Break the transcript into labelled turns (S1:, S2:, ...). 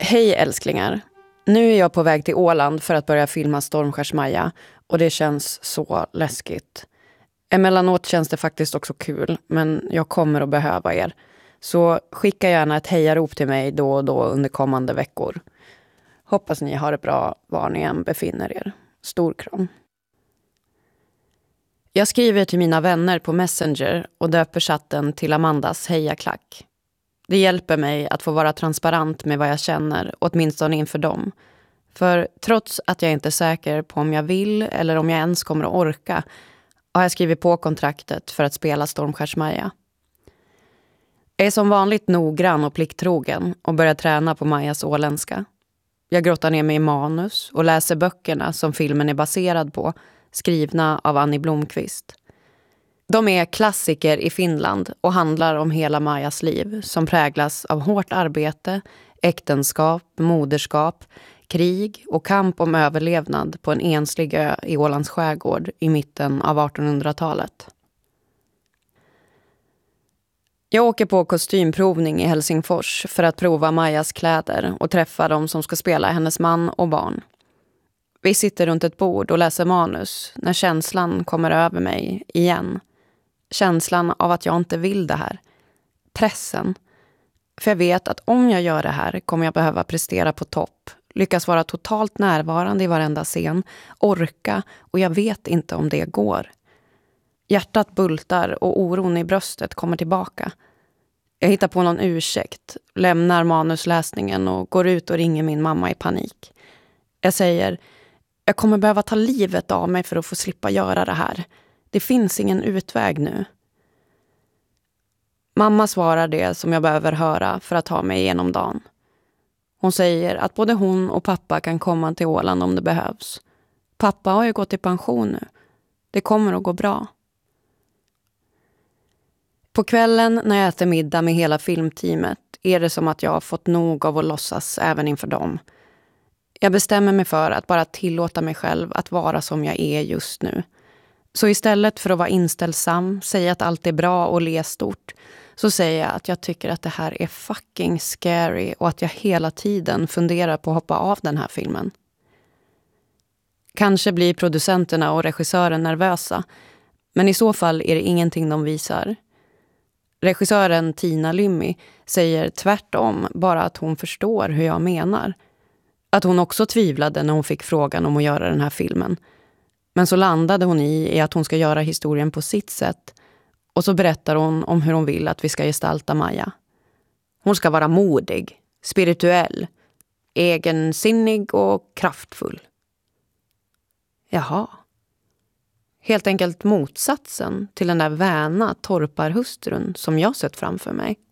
S1: Hej älsklingar. Nu är jag på väg till Åland för att börja filma Stormskärs-Maja och det känns så läskigt. Emellanåt känns det faktiskt också kul, men jag kommer att behöva er. Så skicka gärna ett hejarop till mig då och då under kommande veckor. Hoppas ni har det bra var ni än befinner er. Stor kram. Jag skriver till mina vänner på Messenger och döper chatten till Amandas hejaklack. Det hjälper mig att få vara transparent med vad jag känner, åtminstone inför dem. För trots att jag inte är säker på om jag vill eller om jag ens kommer att orka, har jag skrivit på kontraktet för att spela Stormskärs-Maja. Jag är som vanligt noggrann och plikttrogen och börjar träna på Majas åländska. Jag grottar ner mig i manus och läser böckerna som filmen är baserad på, skrivna av Annie Blomqvist. De är klassiker i Finland och handlar om hela Majas liv som präglas av hårt arbete, äktenskap, moderskap, krig och kamp om överlevnad på en enslig ö i Ålands skärgård i mitten av 1800-talet. Jag åker på kostymprovning i Helsingfors för att prova Majas kläder och träffa de som ska spela hennes man och barn. Vi sitter runt ett bord och läser manus när känslan kommer över mig igen. Känslan av att jag inte vill det här. Pressen. För jag vet att om jag gör det här kommer jag behöva prestera på topp. Lyckas vara totalt närvarande i varenda scen. Orka och jag vet inte om det går. Hjärtat bultar och oron i bröstet kommer tillbaka. Jag hittar på någon ursäkt, lämnar manusläsningen och går ut och ringer min mamma i panik. Jag säger, jag kommer behöva ta livet av mig för att få slippa göra det här. Det finns ingen utväg nu. Mamma svarar det som jag behöver höra för att ta mig igenom dagen. Hon säger att både hon och pappa kan komma till Åland om det behövs. Pappa har ju gått i pension nu. Det kommer att gå bra. På kvällen när jag äter middag med hela filmteamet är det som att jag har fått nog av att låtsas även inför dem. Jag bestämmer mig för att bara tillåta mig själv att vara som jag är just nu. Så istället för att vara inställsam, säga att allt är bra och le stort, så säger jag att jag tycker att det här är fucking scary och att jag hela tiden funderar på att hoppa av den här filmen. Kanske blir producenterna och regissören nervösa, men i så fall är det ingenting de visar. Regissören Tina Lymmi säger tvärtom bara att hon förstår hur jag menar. Att hon också tvivlade när hon fick frågan om att göra den här filmen. Men så landade hon i att hon ska göra historien på sitt sätt. Och så berättar hon om hur hon vill att vi ska gestalta Maja. Hon ska vara modig, spirituell, egensinnig och kraftfull. Jaha. Helt enkelt motsatsen till den där väna torparhustrun som jag sett framför mig.